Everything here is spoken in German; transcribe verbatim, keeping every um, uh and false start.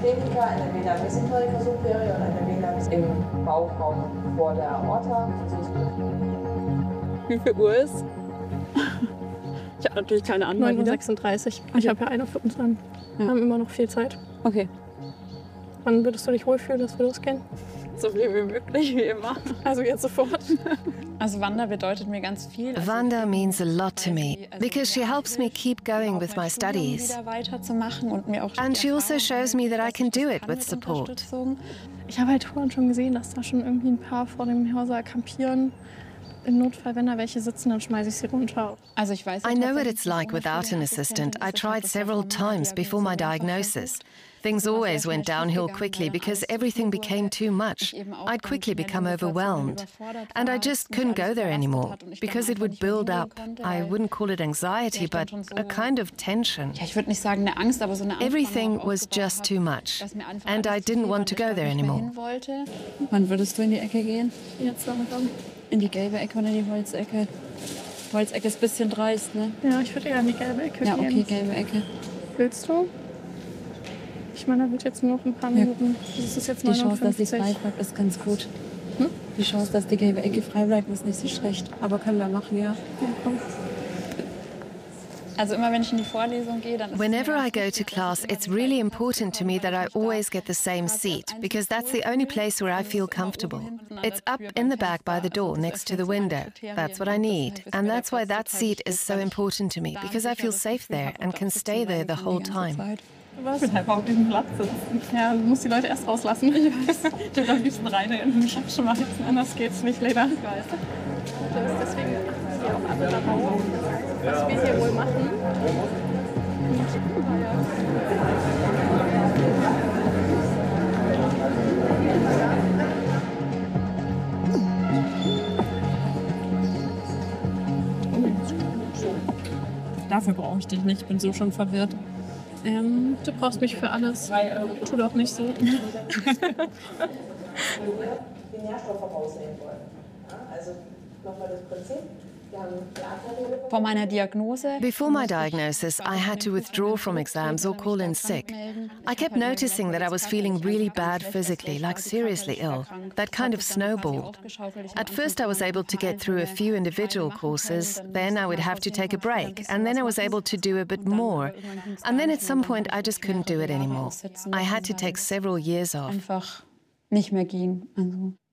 Systemica, eine Vena mesenterica superior und eine Vena im Bauchraum vor der Aorta. Wie viel Uhr ist? Ich habe natürlich keine Ahnung. neun Uhr sechsunddreißig. Okay. Ich habe ja eine Viertel dran. Wir ja. haben immer noch viel Zeit. Okay. Wann würdest du dich wohlfühlen, dass wir losgehen? So viel wie möglich, wie immer. Also jetzt sofort. Also Wanda bedeutet mir ganz viel. Also Wanda means a lot to me because she helps me keep going with my studies. And she also shows me that I can do it with support. Ich habe halt vorhin schon gesehen, dass da schon irgendwie ein paar vor dem Hörsaal campieren. Im Notfall, wenn da welche sitzen, dann schmeiße ich sie runter. Also ich weiß, I know what it's like without an assistant. I tried several times before my diagnosis. Things always went downhill quickly because everything became too much. I'd quickly become overwhelmed. And I just couldn't go there anymore because it would build up. I wouldn't call it anxiety, but a kind of tension. Ja, ich würde nicht sagen eine Angst, aber so eine Angst. Everything was just too much. And I didn't want to go there anymore. Wann würdest du in die Ecke gehen? Jetzt langsam. In die gelbe Ecke oder in die Holzecke? Holzecke ist ein bisschen dreist, ne? Ja, ich würde eher in die gelbe Ecke ja, gehen. Ja, okay, gelbe Ecke. Willst du? Ich meine, da wird jetzt nur noch ein paar Minuten. Das ist jetzt die Chance, dass die frei bleibt, ist ganz gut. Hm? Die Chance, dass die gelbe Ecke frei bleibt, ist nicht so schlecht. Aber können wir machen, ja. Ja, komm. Also immer wenn ich in die Vorlesung gehe, dann Whenever I go to class, it's really important to me that I always get the same seat because that's the only place where I feel comfortable. It's up in the back by the door next to the window. That's what I need. And that's why that seat is so important to me because I feel safe there and can stay there the whole time. Was? Ich will einfach auf diesem Platz sitzen. Ja, du musst die Leute erst rauslassen. Ich weiß. Ich will am liebsten rein in mich abschmeißen. Anders geht's nicht, leider. Ich weiß. Das ist deswegen hier auch alle darauf, was wir hier wohl machen. Dafür brauche ich dich nicht, ich bin so schon verwirrt. Ähm, du brauchst mich für alles. Tu doch nicht so. Die Nährstoffe rausnehmen wollen. Also nochmal das Prinzip. Vor meiner Diagnose. Before my diagnosis, I had to withdraw from exams or call in sick. I kept noticing that I was feeling really bad physically, like seriously ill. That kind of snowballed. At first I was able to get through a few individual courses, then I would have to take a break, and then I was able to do a bit more. And then at some point I just couldn't do it anymore. I had to take several years off. Einfach nicht mehr gehen. Also